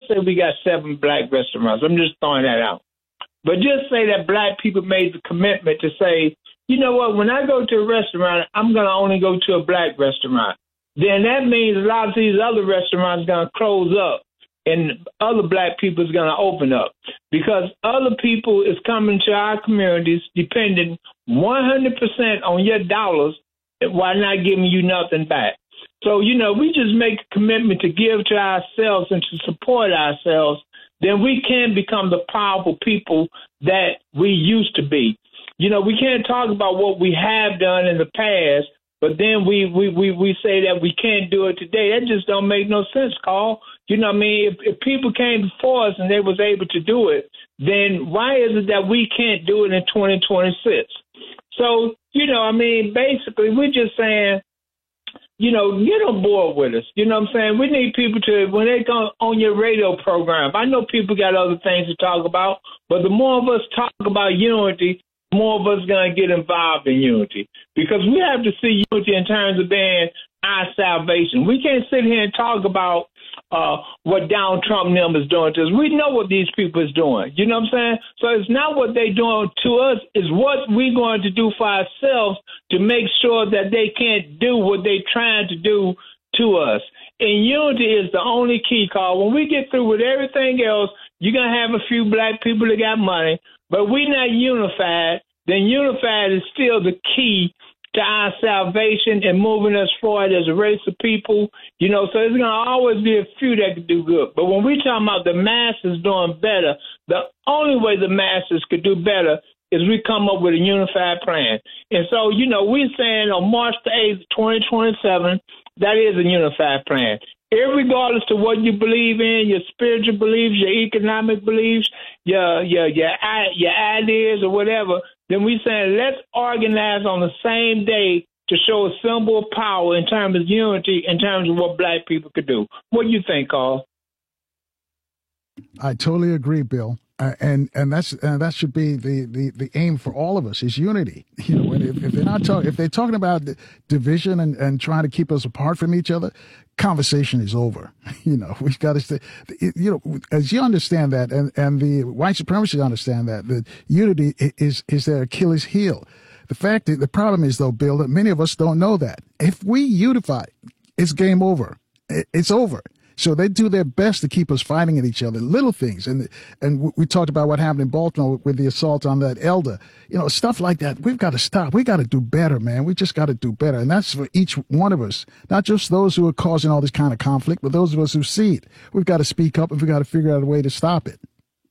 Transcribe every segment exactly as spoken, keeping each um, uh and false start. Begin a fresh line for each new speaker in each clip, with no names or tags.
say we got seven black restaurants. I'm just throwing that out. But just say that black people made the commitment to say, you know what, when I go to a restaurant, I'm going to only go to a black restaurant. Then that means a lot of these other restaurants are going to close up and other black people is going to open up because other people is coming to our communities depending one hundred percent on your dollars while not giving you nothing back. So, you know, we just make a commitment to give to ourselves and to support ourselves, then we can become the powerful people that we used to be. You know, we can't talk about what we have done in the past, but then we, we, we, we say that we can't do it today. That just don't make no sense, Carl. You know what I mean? If, if people came before us and they was able to do it, then why is it that we can't do it in twenty twenty-six? So, you know, I mean, basically, we're just saying, you know, get on board with us. You know what I'm saying? We need people to, when they go on your radio program, I know people got other things to talk about, but the more of us talk about unity, the more of us going to get involved in unity. Because we have to see unity in terms of being our salvation. We can't sit here and talk about uh, what Donald Trump and them is doing to us. We know what these people is doing. You know what I'm saying? So it's not what they doing to us. It's what we're going to do for ourselves to make sure that they can't do what they're trying to do to us. And unity is the only key, Carl. When we get through with everything else, you're going to have a few black people that got money, but we're not unified. Then unified is still the key to our salvation and moving us forward as a race of people. You know, so there's going to always be a few that can do good. But when we're talking about the masses doing better, the only way the masses could do better is we come up with a unified plan. And so, you know, we're saying on March the eighth, twenty twenty-seven, that is a unified plan. Irregardless to what you believe in, your spiritual beliefs, your economic beliefs, your your your your ideas or whatever, then we saying let's organize on the same day to show a symbol of power in terms of unity, in terms of what black people could do. What do you think, Carl?
I totally agree, Bill. Uh, and and that's uh, that should be the, the, the aim for all of us is unity. You know, and if, if they're not talking, if they're talking about division and, and trying to keep us apart from each other, conversation is over. You know, we've got to stay. You know, as you understand that, and, and the white supremacists understand that, that unity is is their Achilles heel. The fact that the problem is, though, Bill, that many of us don't know that if we unify, it's game over. It's over. So they do their best to keep us fighting at each other, little things. And and we talked about what happened in Baltimore with the assault on that elder. You know, stuff like that. We've got to stop. We got to do better, man. We just got to do better. And that's for each one of us, not just those who are causing all this kind of conflict, but those of us who see it. We've got to speak up and we've got to figure out a way to stop it.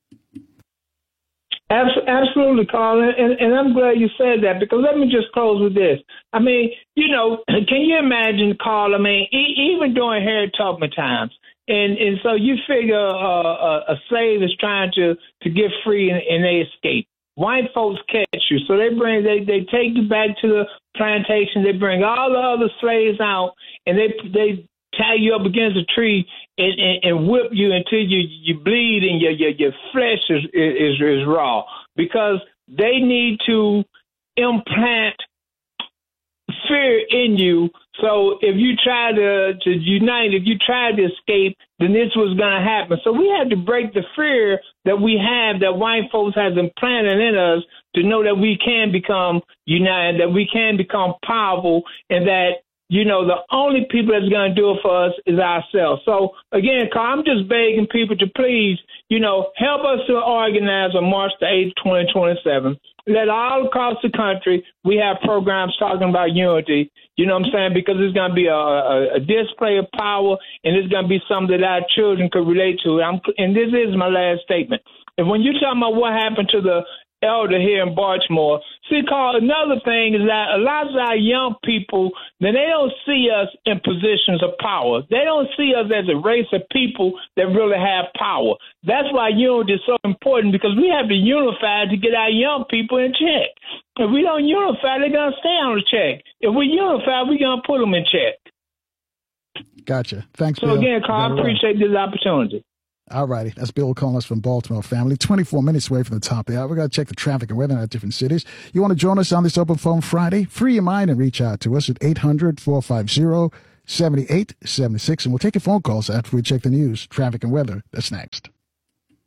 Absolutely, Carl, and, and I'm glad you said that, because let me just close with this. I mean, you know, can you imagine, Carl, I mean, e- even during Harriet Tubman times, and, and so you figure uh, a, a slave is trying to, to get free and, and they escape. White folks catch you, so they bring they, they take you back to the plantation, they bring all the other slaves out, and they they tie you up against a tree and, and, and whip you until you, you bleed and your, your, your flesh is, is, is raw, because they need to implant fear in you. So if you try to, to unite, if you try to escape, then this was going to happen. So we had to break the fear that we have, that white folks has implanted in us, to know that we can become united, that we can become powerful, and that, you know, the only people that's going to do it for us is ourselves. So, again, Carl, I'm just begging people to please, you know, help us to organize on March the eighth, twenty twenty-seven. Let all across the country, we have programs talking about unity, you know what I'm saying, because it's going to be a, a, a display of power, and it's going to be something that our children could relate to. I'm, and this is my last statement. And when you're talking about what happened to the elder here in Baltimore, see, Carl, another thing is that a lot of our young people, then they don't see us in positions of power. They don't see us as a race of people that really have power. That's why unity is so important, because we have to unify to get our young people in check. If we don't unify, they're going to stay on the check. If we unify, we're going to put them in check.
Gotcha. Thanks,
so
Bill.
So, again, Carl, I appreciate this opportunity.
All righty. That's Bill calling us from Baltimore, family. twenty-four minutes away from the top of the hour. We've got to check the traffic and weather in our different cities. You want to join us on this Open Phone Friday? Free your mind and reach out to us at eight hundred, four five zero, seven eight seven six. And we'll take your phone calls after we check the news, traffic, and weather. That's next.